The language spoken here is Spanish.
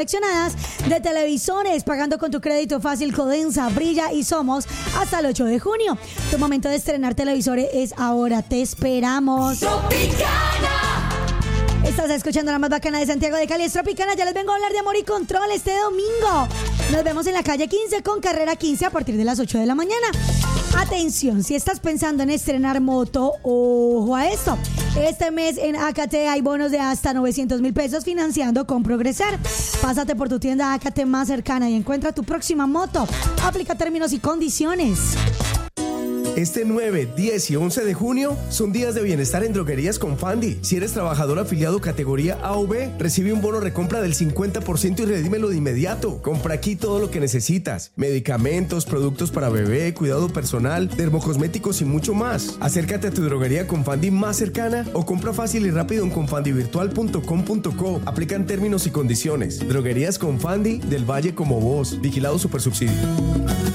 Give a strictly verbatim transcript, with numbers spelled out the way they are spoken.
seleccionadas de televisores, pagando con tu crédito fácil, Codensa, Brilla y Somos hasta el ocho de junio. Tu momento de estrenar televisores es ahora. Te esperamos. Tropicana. Estás escuchando la más bacana de Santiago de Cali, es Tropicana. Ya les vengo a hablar de amor y control este domingo. Nos vemos en la calle quince con carrera quince a partir de las ocho de la mañana. Atención, si estás pensando en estrenar moto, ojo a esto. Este mes en A K T hay bonos de hasta novecientos mil pesos financiando con Progresar. Pásate por tu tienda A K T más cercana y encuentra tu próxima moto. Aplica términos y condiciones. Este nueve, diez y once de junio son días de bienestar en Droguerías Confandi. Si eres trabajador afiliado categoría A o B, recibe un bono recompra del cincuenta por ciento y redímelo de inmediato. Compra aquí todo lo que necesitas: medicamentos, productos para bebé, cuidado personal, dermocosméticos y mucho más. Acércate a tu droguería Confandi más cercana o compra fácil y rápido en confandi virtual punto com punto co. Aplican términos y condiciones. Droguerías Confandi, del Valle como vos. Vigilado Supersubsidio.